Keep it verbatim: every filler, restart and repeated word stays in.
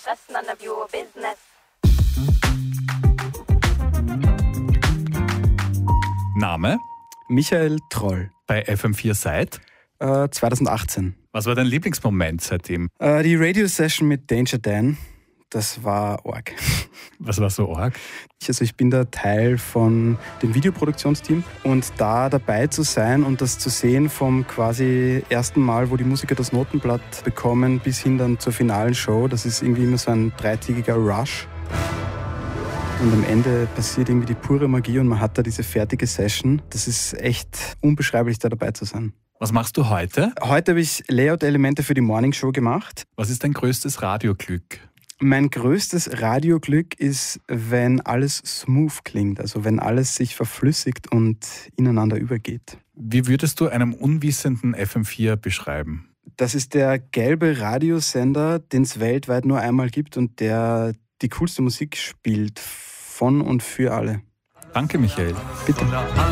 That's none of your business. Name? Michael Troll. Bei F M vier seit? Äh, zwanzig achtzehn. Was war dein Lieblingsmoment seitdem? Äh, die Radio-Session mit Danger Dan, das war arg. Was war so arg? Also ich bin da Teil von dem Videoproduktionsteam und da dabei zu sein und das zu sehen vom quasi ersten Mal, wo die Musiker das Notenblatt bekommen, bis hin dann zur finalen Show, das ist irgendwie immer so ein dreitägiger Rush. Und am Ende passiert irgendwie die pure Magie und man hat da diese fertige Session. Das ist echt unbeschreiblich, da dabei zu sein. Was machst du heute? Heute habe ich Layout-Elemente für die Morning Show gemacht. Was ist dein größtes Radioglück? Mein größtes Radioglück ist, wenn alles smooth klingt, also wenn alles sich verflüssigt und ineinander übergeht. Wie würdest du einem unwissenden F M vier beschreiben? Das ist der gelbe Radiosender, den es weltweit nur einmal gibt und der die coolste Musik spielt, von und für alle. Danke, Michael. Bitte.